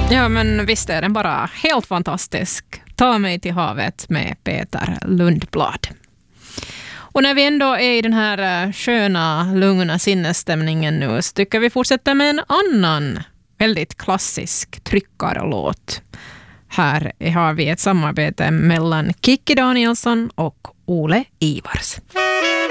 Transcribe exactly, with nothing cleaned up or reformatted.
Ja, men visst är den bara helt fantastisk. Ta mig till havet med Peter Lundblad. Och när vi ändå är i den här sköna, lugna sinnesstämningen nu så tycker vi fortsätta med en annan väldigt klassisk tryckarlåt. Här har vi ett samarbete mellan Kikki Danielsson och Ole Ivars.